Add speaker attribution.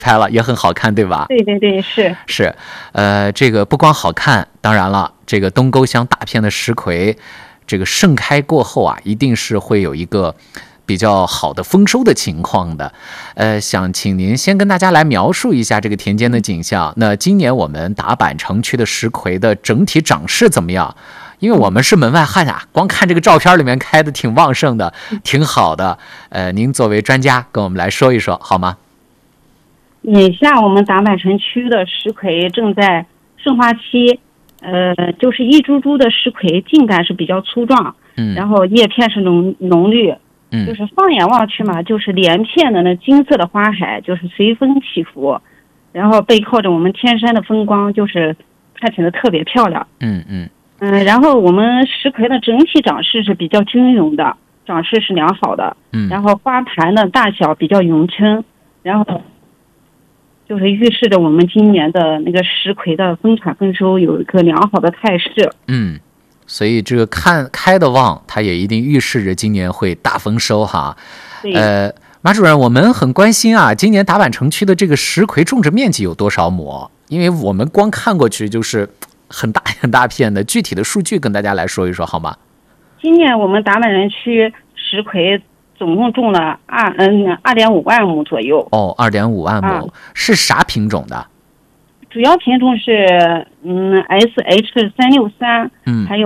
Speaker 1: 拍了，也很好看，对吧？
Speaker 2: 对对对，是，
Speaker 1: 这个不光好看，当然了，这个东沟乡大片的石葵，这个盛开过后啊，一定是会有一个比较好的丰收的情况的。想请您先跟大家来描述一下这个田间的景象。那今年我们打板城区的石葵的整体长势怎么样？因为我们是门外汉啊，光看这个照片里面开的挺旺盛的，挺好的。您作为专家跟我们来说一说好吗？
Speaker 2: 眼下我们打板城区的石葵正在盛花期，就是一株株的石葵茎干是比较粗壮，然后叶片是浓绿，就是放眼望去嘛，就是连片的那金色的花海，就是随风起伏，然后背靠着我们天山的风光，就是看起来特别漂亮。然后我们石葵的整体长势是比较均匀的，长势是良好的，然后花盘的大小比较匀称，然后就是预示着我们今年的那个石葵的丰产丰收有一个良好的态势。
Speaker 1: 所以这个看开的旺，它也一定预示着今年会大丰收哈。马主任，我们很关心啊，今年打板城区的这个石葵种植面积有多少亩？因为我们光看过去就是很大很大片的，具体的数据跟大家来说一说好吗？
Speaker 2: 今年我们打板城区石葵总共种了2.5万亩左右。
Speaker 1: 2.5万亩，是啥品种的？
Speaker 2: 主要品种是SH363，还有